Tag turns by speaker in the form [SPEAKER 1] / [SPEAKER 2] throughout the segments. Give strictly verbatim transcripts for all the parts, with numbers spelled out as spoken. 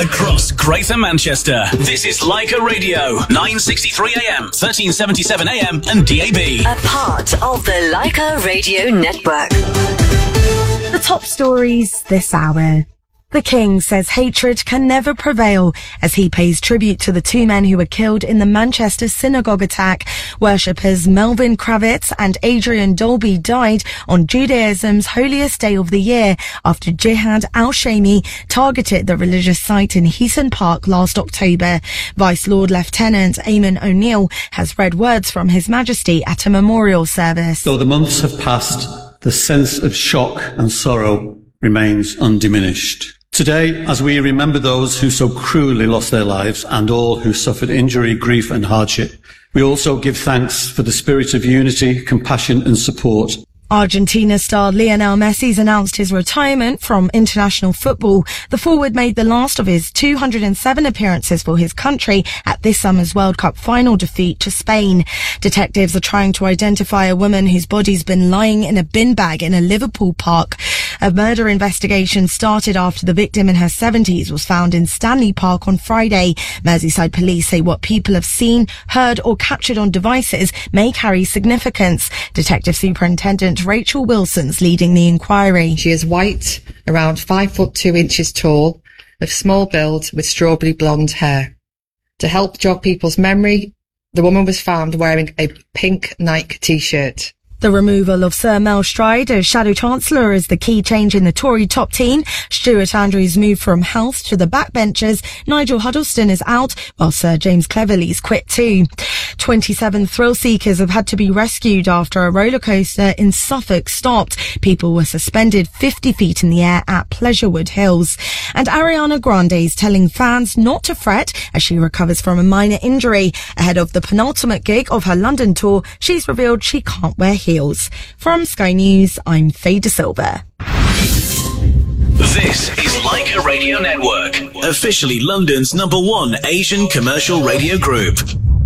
[SPEAKER 1] across Greater Manchester. This is Leica Radio, nine sixty-three A M, thirteen seventy-seven A M and D A B.
[SPEAKER 2] A part of the Leica Radio Network.
[SPEAKER 3] The top stories this hour. The King says hatred can never prevail as he pays tribute to the two men who were killed in the Manchester synagogue attack. Worshippers Melvin Kravitz and Adrian Dolby died on Judaism's holiest day of the year after Jihad al-Shami targeted the religious site in Heaton Park last October. Vice Lord Lieutenant Eamon O'Neill has read words from His Majesty at a memorial service.
[SPEAKER 4] Though the months have passed, the sense of shock and sorrow remains undiminished. Today, as we remember those who so cruelly lost their lives and all who suffered injury, grief and hardship, we also give thanks for the spirit of unity, compassion and support.
[SPEAKER 3] Argentina star Lionel Messi's announced his retirement from international football. The forward made the last of his two hundred seven appearances for his country at this summer's World Cup final defeat to Spain. Detectives are trying to identify a woman whose body's been lying in a bin bag in a Liverpool park. A murder investigation started after the victim in her seventies was found in Stanley Park on Friday. Merseyside police say what people have seen, heard or captured on devices may carry significance. Detective Superintendent Rachel Wilson's leading the inquiry.
[SPEAKER 5] She is white, around five foot two inches tall, of small build with strawberry blonde hair. To help jog people's memory, the woman was found wearing a pink Nike t-shirt.
[SPEAKER 3] The removal of Sir Mel Stride as Shadow Chancellor is the key change in the Tory top team. Stuart Andrews moved from health to the backbenchers. Nigel Huddleston is out, while Sir James Cleverley's quit too. twenty-seven thrill seekers have had to be rescued after a roller coaster in Suffolk stopped. People were suspended fifty feet in the air at Pleasurewood Hills. And Ariana Grande is telling fans not to fret as she recovers from a minor injury. Ahead of the penultimate gig of her London tour, she's revealed she can't wear heels. From Sky News, I'm Faye De Silva.
[SPEAKER 1] This is Leica Radio Network, officially London's number one Asian commercial radio group.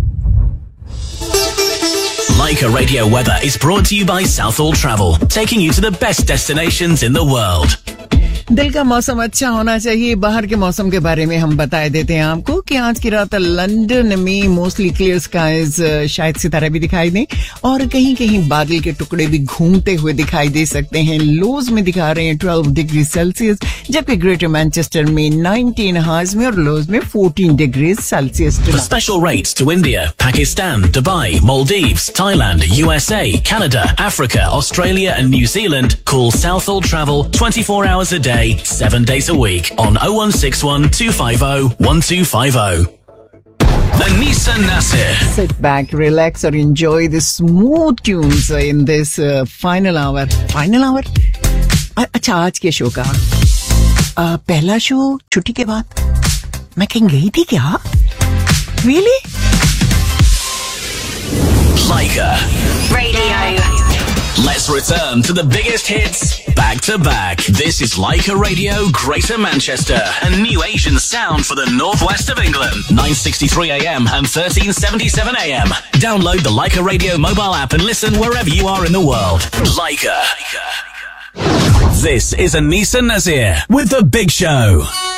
[SPEAKER 1] Leica Radio Weather is brought to you by Southall Travel, taking you to the best destinations in the world.
[SPEAKER 6] दिल का मौसम अच्छा होना चाहिए. बाहर के मौसम के बारे में हम बता देते हैं आपको कि आज की रात लंदन में मोस्टली क्लियर स्काइज, शायद सितारे भी दिखाई दें और कहीं कहीं बादल के टुकड़े भी घूमते हुए दिखाई दे सकते हैं. लोज में दिखा रहे हैं ट्वेल्व डिग्री सेल्सियस, जबकि ग्रेटर मैनचेस्टर में नाइनटीन हाइज में और लोज में fourteen degree Celsius.
[SPEAKER 1] Special rates to India, Pakistan, Dubai, Maldives, Thailand, U S A, Canada, Africa, Australia and New Zealand. Call Southall Travel twenty-four hours a day, seven days a week on oh one six one, two five oh, one two five oh. Anisa Nasir.
[SPEAKER 6] Sit back, relax or enjoy the smooth tunes in this uh, final hour. Final hour? अच्छा, आज के show का uh, पहला show छुट्टी के बाद मैं कहीं गई थी क्या? Really?
[SPEAKER 1] Leica
[SPEAKER 2] Radio.
[SPEAKER 1] Let's return to the biggest hits back to back. This is Leica Radio Greater Manchester, a new Asian sound for the northwest of England. nine sixty-three A M and thirteen seventy-seven A M. Download the Leica Radio mobile app and listen wherever you are in the world. Leica. This is Anisa Nasir with The Big Show.